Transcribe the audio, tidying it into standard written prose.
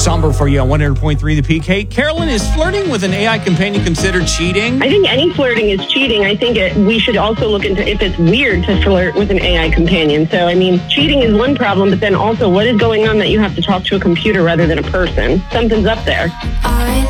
Somber for you on 100.3 The Peak. Hey, Carolyn, is flirting with an AI companion considered cheating? I think any flirting is cheating. I think we should also look into if it's weird to flirt with an AI companion. So, I mean, cheating is one problem, but then also what is going on that you have to talk to a computer rather than a person? Something's up there.